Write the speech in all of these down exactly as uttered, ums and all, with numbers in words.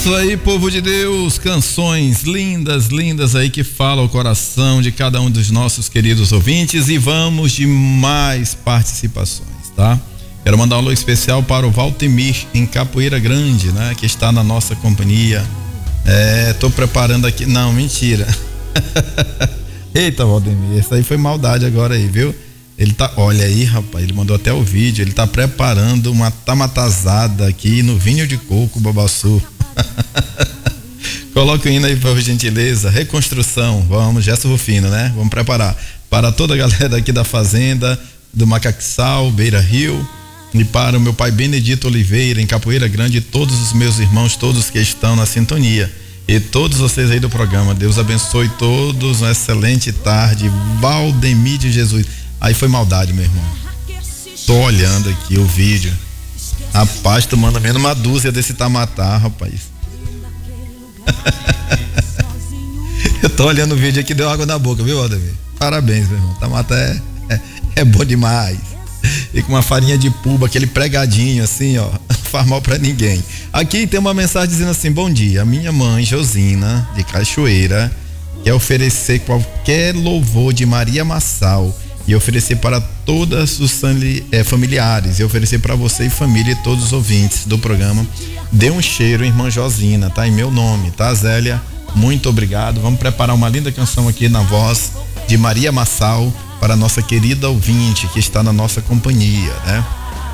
Isso aí, povo de Deus, canções lindas, lindas aí que falam o coração de cada um dos nossos queridos ouvintes, e vamos de mais participações, tá? Quero mandar um alô especial para o Valtemir em Capoeira Grande, né? Que está na nossa companhia. É, tô preparando aqui, não, mentira. Eita, Valtemir, isso aí foi maldade agora aí, viu? Ele tá, olha aí, rapaz, ele mandou até o vídeo, ele tá preparando uma tamatazada aqui no vinho de coco, Babaçu. Coloca o hino aí, por gentileza. Reconstrução, vamos, Gesto Rufino, né? Vamos preparar para toda a galera aqui da fazenda, do Macaxal, Beira Rio, e para o meu pai Benedito Oliveira em Capoeira Grande, e todos os meus irmãos, todos que estão na sintonia, e todos vocês aí do programa. Deus abençoe todos, uma excelente tarde. Valdemir de Jesus. Aí foi maldade, meu irmão. Tô olhando aqui o vídeo. Rapaz, tu manda menos uma dúzia desse tamatá, rapaz. Eu tô olhando o vídeo aqui, deu água na boca, viu, Valdemir? Parabéns, meu irmão. Tamatá é, é, é bom demais. E com uma farinha de puba, aquele pregadinho assim, ó, não faz mal pra ninguém. Aqui tem uma mensagem dizendo assim: bom dia, minha mãe Josina, de Cachoeira, quer oferecer qualquer louvor de Maria Massal e oferecer para todos os é, familiares, e oferecer para você e família e todos os ouvintes do programa. Dê um cheiro, irmã Josina, tá? Em meu nome, tá, Zélia? Muito obrigado. Vamos preparar uma linda canção aqui na voz de Maria Massal para a nossa querida ouvinte que está na nossa companhia, né?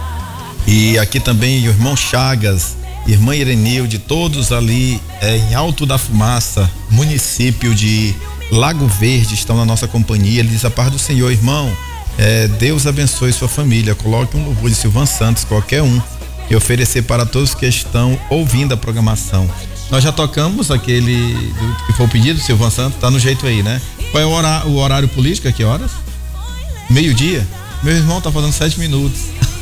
E aqui também o irmão Chagas, irmã Irenilde, todos ali é, em Alto da Fumaça, município de Lago Verde, estão na nossa companhia. Ele diz: a paz do Senhor, irmão, é, Deus abençoe sua família. Coloque um louvor de Silvan Santos, qualquer um, e oferecer para todos que estão ouvindo a programação. Nós já tocamos aquele do, que foi o pedido, Silvan Santos, tá no jeito aí, né? Qual é o horário, o horário político? A que horas? Meio-dia? Meu irmão, tá falando sete minutos.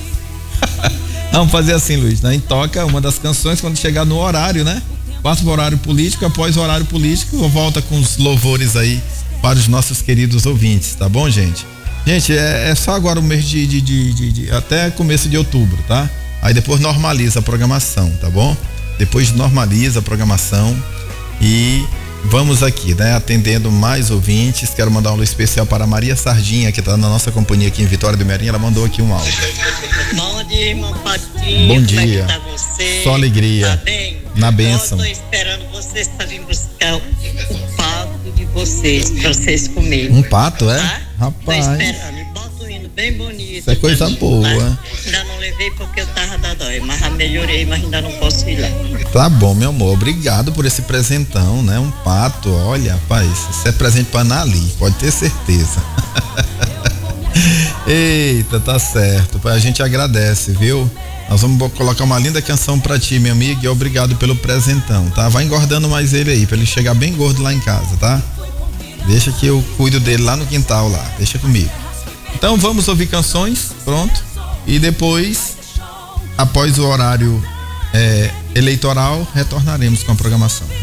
Vamos fazer assim, Luiz, né? A gente toca uma das canções quando chegar no horário, né? Passa o horário político, após o horário político, volta com os louvores aí para os nossos queridos ouvintes, tá bom, gente? Gente, é, é só agora o mês de, de, de, de, de até começo de outubro, tá? Aí depois normaliza a programação, tá bom? Depois normaliza a programação e vamos aqui, né? Atendendo mais ouvintes. Quero mandar um alô especial para a Maria Sardinha, que está na nossa companhia aqui em Vitória do Meirinho. Ela mandou aqui um áudio. Bom dia, irmão Patinho. Bom dia. Como é que tá você? Só alegria. Tá bem? Na bênção. Eu tô esperando vocês para vir buscar o, o pato de vocês, para vocês comerem. Um pato, é? Tá? Rapaz. Tô esperando. E bota o hino bem bonito. Isso é coisa mim, boa. Tá? Ainda não levei porque eu tava da dói, mas já melhorei, mas ainda não posso ir lá. Tá bom, meu amor. Obrigado por esse presentão, né? Um pato, olha, rapaz, isso é presente pra Nali, pode ter certeza. Eita, tá certo. A gente agradece, viu? Nós vamos colocar uma linda canção pra ti, meu amigo, e obrigado pelo presentão, tá? Vai engordando mais ele aí, pra ele chegar bem gordo lá em casa, tá? Deixa que eu cuido dele lá no quintal lá, deixa comigo. Então vamos ouvir canções, pronto, e depois, após o horário é, eleitoral, retornaremos com a programação.